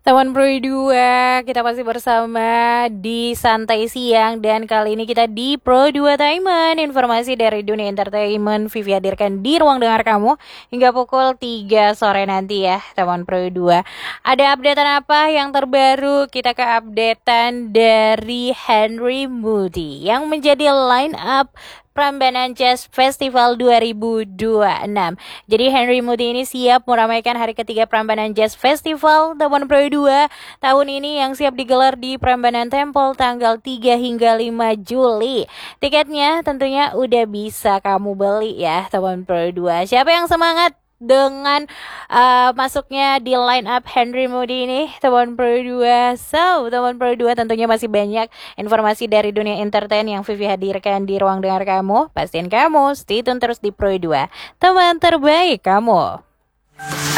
Teman Pro 2, kita masih bersama di Santai Siang. Dan kali ini kita di Pro 2 Entertainment. Informasi dari dunia entertainment Vivi hadirkan di ruang dengar kamu hingga pukul 3 sore nanti ya teman Pro 2. Ada updatean apa yang terbaru? Kita ke updatean dari Henry Moody yang menjadi line up Prambanan Jazz Festival 2026. Jadi Henry Moody ini siap meramaikan hari ketiga Prambanan Jazz Festival Taman Pro 2 tahun ini yang siap digelar di Prambanan Temple tanggal 3 hingga 5 Juli. Tiketnya tentunya udah bisa kamu beli ya Taman Pro 2. Siapa yang semangat dengan masuknya di line up Henry Moody ini teman Pro 2. So teman Pro 2 tentunya masih banyak informasi dari dunia entertain yang Vivi hadirkan di ruang dengar kamu. Pastiin kamu stay tune terus di Pro 2, teman terbaik kamu.